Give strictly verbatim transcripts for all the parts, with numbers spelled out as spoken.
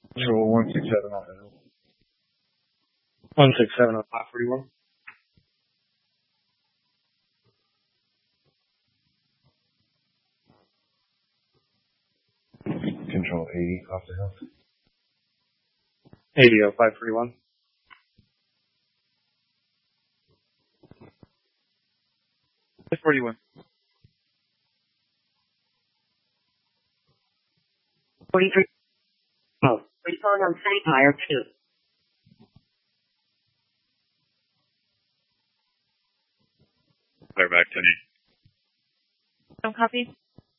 Control one six seven on hill. one six seven on five forty-one. Control eighty off the hill. eighty on five forty-one. five forty-one. forty-three. Oh. Respond on Sapphire two. Clear back to me. Don't copy.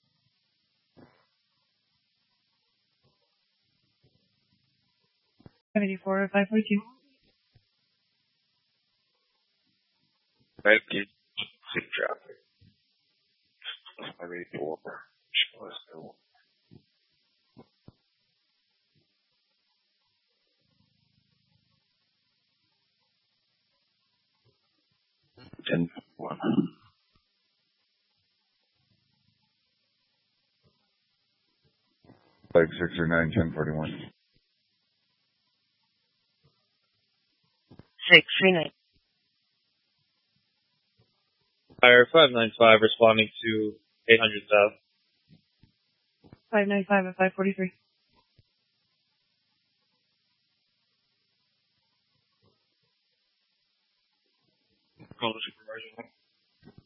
seventy-four, five forty-two. Right, keep traffic. five eighty-four. Let's go. ten one. Five six or nine ten forty one. six three nine. Fire five nine five responding to eight hundred south. five ninety-five at five forty-three.